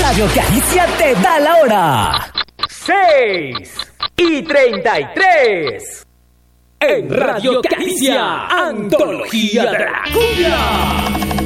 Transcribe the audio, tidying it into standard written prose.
Radio Caricia te da la hora. 6:33. En Radio Caricia, Antología de la Cumbia.